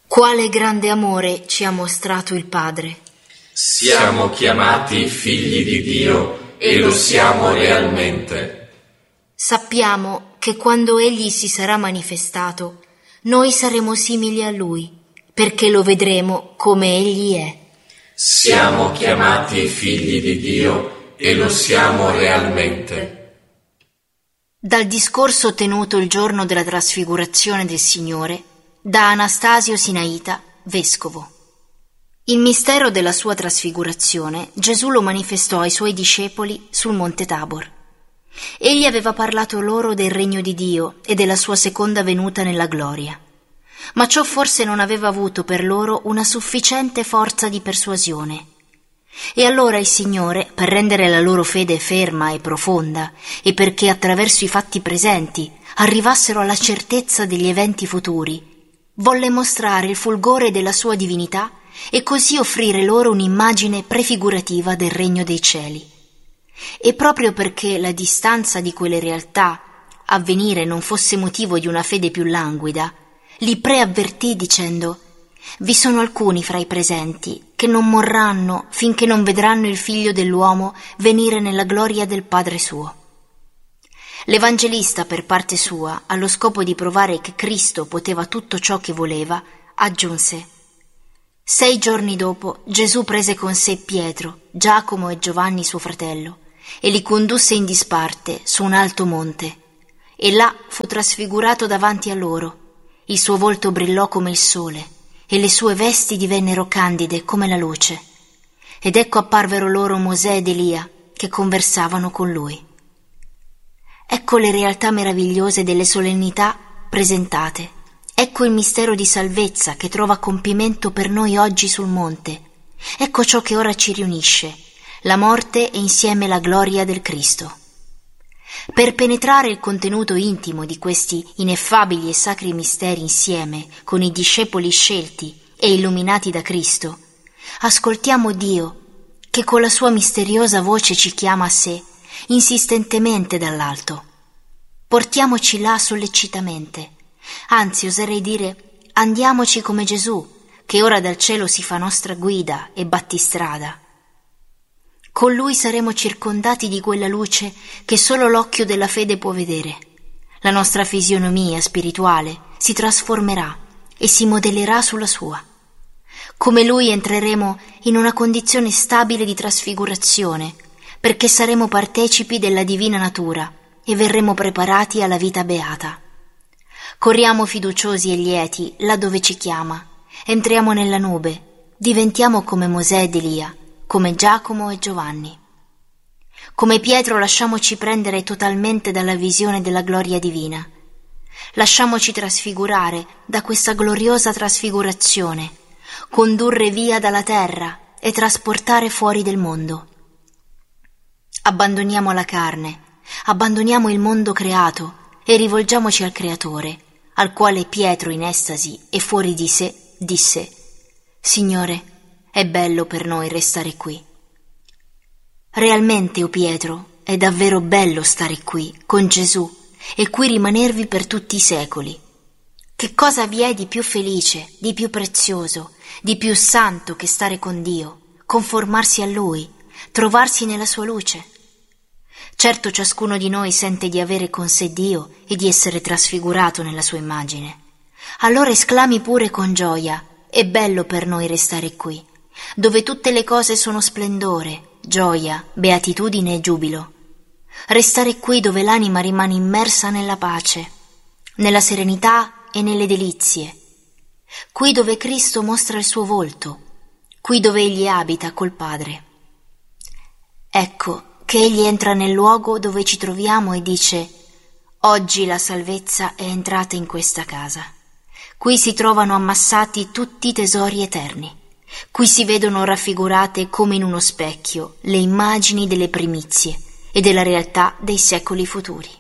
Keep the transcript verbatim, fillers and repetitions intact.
Quale grande amore ci ha mostrato il Padre. Siamo chiamati figli di Dio e lo siamo realmente. Sappiamo che quando Egli si sarà manifestato, noi saremo simili a Lui, perché lo vedremo come Egli è. Siamo chiamati figli di Dio e lo siamo realmente. Dal discorso tenuto il giorno della trasfigurazione del Signore, da Anastasio Sinaita, vescovo. Il mistero della sua trasfigurazione Gesù lo manifestò ai suoi discepoli sul monte Tabor. Egli aveva parlato loro del regno di Dio e della sua seconda venuta nella gloria. Ma ciò forse non aveva avuto per loro una sufficiente forza di persuasione. E allora il Signore, per rendere la loro fede ferma e profonda, e perché attraverso i fatti presenti arrivassero alla certezza degli eventi futuri, volle mostrare il fulgore della sua divinità e così offrire loro un'immagine prefigurativa del regno dei cieli. E proprio perché la distanza di quelle realtà a venire non fosse motivo di una fede più languida, li preavvertì dicendo: «Vi sono alcuni fra i presenti che non morranno finché non vedranno il Figlio dell'uomo venire nella gloria del Padre suo». L'Evangelista, per parte sua, allo scopo di provare che Cristo poteva tutto ciò che voleva, aggiunse: «Sei giorni dopo Gesù prese con sé Pietro, Giacomo e Giovanni suo fratello e li condusse in disparte su un alto monte, e là fu trasfigurato davanti a loro. Il suo volto brillò come il sole e le sue vesti divennero candide come la luce, ed ecco apparvero loro Mosè ed Elia che conversavano con lui». Ecco le realtà meravigliose delle solennità presentate. Ecco il mistero di salvezza che trova compimento per noi oggi sul monte. Ecco ciò che ora ci riunisce, la morte e insieme la gloria del Cristo. Per penetrare il contenuto intimo di questi ineffabili e sacri misteri insieme con i discepoli scelti e illuminati da Cristo, ascoltiamo Dio che con la sua misteriosa voce ci chiama a sé insistentemente dall'alto. Portiamoci là sollecitamente, anzi oserei dire andiamoci come Gesù, che ora dal cielo si fa nostra guida e battistrada. Con Lui saremo circondati di quella luce che solo l'occhio della fede può vedere. La nostra fisionomia spirituale si trasformerà e si modellerà sulla sua. Come Lui entreremo in una condizione stabile di trasfigurazione, perché saremo partecipi della divina natura e verremo preparati alla vita beata. Corriamo fiduciosi e lieti là dove ci chiama, entriamo nella nube, diventiamo come Mosè ed Elia, come Giacomo e Giovanni. Come Pietro lasciamoci prendere totalmente dalla visione della gloria divina. Lasciamoci trasfigurare da questa gloriosa trasfigurazione, condurre via dalla terra e trasportare fuori del mondo. Abbandoniamo la carne, abbandoniamo il mondo creato e rivolgiamoci al Creatore, al quale Pietro in estasi e fuori di sé disse: «Signore, è bello per noi restare qui». Realmente, o Pietro, è davvero bello stare qui con Gesù e qui rimanervi per tutti i secoli. Che cosa vi è di più felice, di più prezioso, di più santo che stare con Dio, conformarsi a Lui, trovarsi nella sua luce? Certo, ciascuno di noi sente di avere con sé Dio e di essere trasfigurato nella sua immagine. Allora esclami pure con gioia: è bello per noi restare qui, dove tutte le cose sono splendore, gioia, beatitudine e giubilo. Restare qui dove l'anima rimane immersa nella pace, nella serenità e nelle delizie. Qui dove Cristo mostra il suo volto, qui dove Egli abita col Padre. Ecco che Egli entra nel luogo dove ci troviamo e dice: «Oggi la salvezza è entrata in questa casa. Qui si trovano ammassati tutti i tesori eterni. Qui si vedono raffigurate come in uno specchio le immagini delle primizie e della realtà dei secoli futuri».